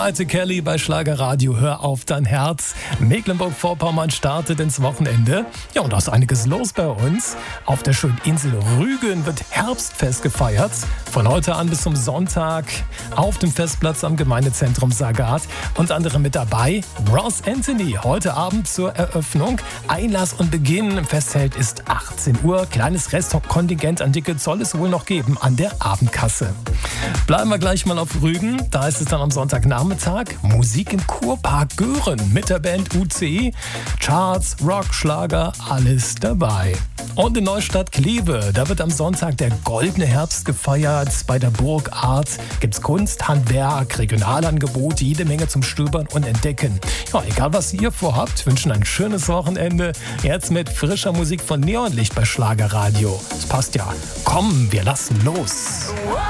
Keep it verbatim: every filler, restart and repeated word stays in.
Maite Kelly bei Schlagerradio. Hör auf dein Herz. Mecklenburg-Vorpommern startet ins Wochenende. Ja, und da ist einiges los bei uns. Auf der schönen Insel Rügen wird Herbstfest gefeiert. Von heute an bis zum Sonntag auf dem Festplatz am Gemeindezentrum Sagat. Unter anderem mit dabei Ross Anthony. Heute Abend zur Eröffnung. Einlass und Beginn im Festzelt ist achtzehn Uhr. Kleines Restkontingent an Tickets soll es wohl noch geben an der Abendkasse. Bleiben wir gleich mal auf Rügen. Da ist es dann am Sonntagnachmittag Musik im Kurpark Göhren mit der Band U C. Charts, Rock, Schlager, alles dabei. Und in Neustadt Kleve, da wird am Sonntag der Goldene Herbst gefeiert. Bei der Burg Art gibt's Kunst, Handwerk, Regionalangebote, jede Menge zum Stöbern und Entdecken. Ja, egal was ihr vorhabt, wünschen ein schönes Wochenende. Jetzt mit frischer Musik von Neonlicht bei Schlagerradio. Das passt ja. Komm, wir lassen los.